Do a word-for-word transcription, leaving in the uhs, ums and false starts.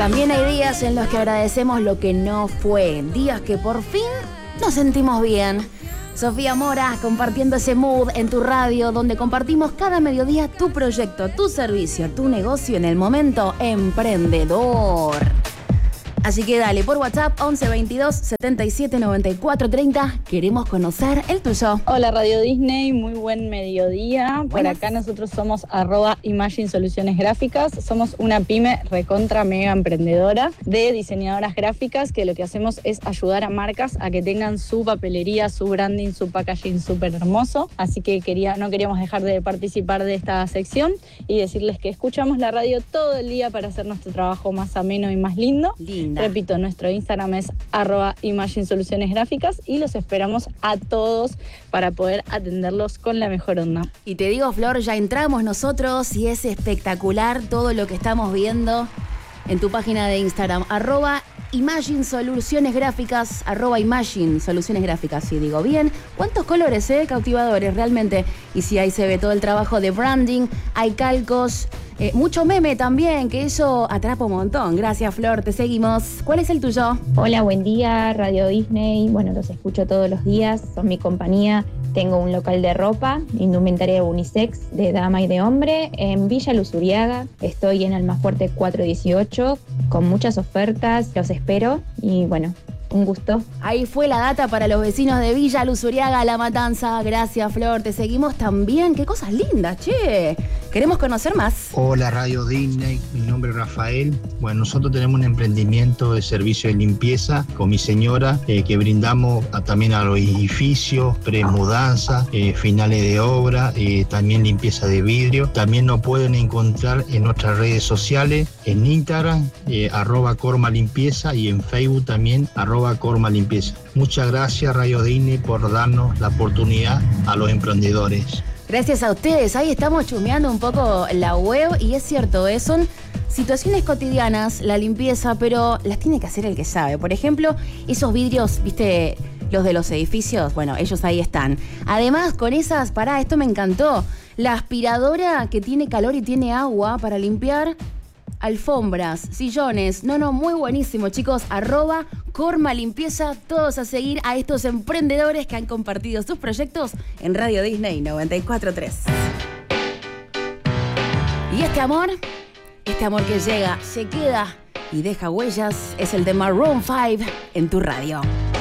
También hay días en los que agradecemos lo que no fue, días que por fin nos sentimos bien. Sofía Mora compartiendo ese mood en tu radio, donde compartimos cada mediodía tu proyecto, tu servicio, tu negocio en el momento emprendedor. Así que dale por WhatsApp once veintidós setenta y siete noventa y cuatro treinta. Queremos conocer el tuyo. Hola Radio Disney, muy buen mediodía. Por Buenas. acá nosotros somos arroba Imagine Soluciones Gráficas. Somos una pyme recontra mega emprendedora de diseñadoras gráficas que lo que hacemos es ayudar a marcas a que tengan su papelería, su branding, su packaging súper hermoso. Así que quería, no queríamos dejar de participar de esta sección y decirles que escuchamos la radio todo el día para hacer nuestro trabajo más ameno y más lindo. Linda. Repito, nuestro Instagram es arroba Imagine Soluciones Gráficas y los esperamos a todos para poder atenderlos con la mejor onda. Y te digo, Flor, ya entramos nosotros y es espectacular todo lo que estamos viendo en tu página de Instagram, arroba Imagine Soluciones Gráficas, arroba Imagine Soluciones Gráficas, si digo bien. ¿Cuántos colores, eh? Cautivadores, realmente. Y si ahí se ve todo el trabajo de branding, hay calcos, eh, mucho meme también, que eso atrapa un montón. Gracias, Flor, te seguimos. ¿Cuál es el tuyo? Hola, buen día, Radio Disney. Bueno, los escucho todos los días, son mi compañía. Tengo un local de ropa, indumentaria unisex de dama y de hombre en Villa Luzuriaga. Estoy en Almafuerte cuatrocientos dieciocho con muchas ofertas, los espero y bueno, un gusto. Ahí fue la data para los vecinos de Villa Luzuriaga, La Matanza. Gracias, Flor, te seguimos también. Qué cosas lindas, che. Queremos conocer más. Hola Radio Disney, mi nombre es Rafael. Bueno, nosotros tenemos un emprendimiento de servicio de limpieza con mi señora eh, que brindamos a, también a los edificios, premudanza, eh, finales de obra, eh, también limpieza de vidrio. También nos pueden encontrar en nuestras redes sociales, en Instagram, eh, arroba Corma Limpieza y en Facebook también, arroba Corma Limpieza. Muchas gracias Radio Disney por darnos la oportunidad a los emprendedores. Gracias a ustedes. Ahí estamos chumeando un poco la web y es cierto, ¿eh? Son situaciones cotidianas, la limpieza, pero las tiene que hacer el que sabe. Por ejemplo, esos vidrios, ¿viste? Los de los edificios, bueno, ellos ahí están. Además, con esas, pará, esto me encantó. La aspiradora que tiene calor y tiene agua para limpiar alfombras, sillones. No, no, muy buenísimo, chicos. Arroba Corma Limpieza. Todos a seguir a estos emprendedores que han compartido sus proyectos en Radio Disney noventa y cuatro punto tres. Y este amor, este amor que llega, se queda y deja huellas, es el de Maroon cinco en tu radio.